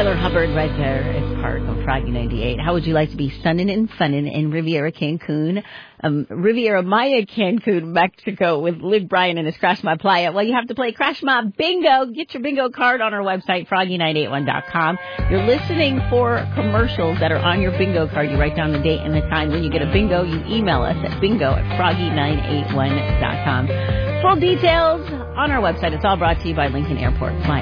Tyler Hubbard right there as part of Froggy 98. How would you like to be sunning and funning in Riviera Cancun, Riviera Maya Cancun, Mexico with Luke Bryan and his Crash My Playa? Well, you have to play Crash My Bingo. Get your bingo card on our website, froggy981.com. You're listening for commercials that are on your bingo card. You write down the date and the time. When you get a bingo, you email us at bingo@froggy981.com. Full details on our website. It's all brought to you by Lincoln Airport. Fly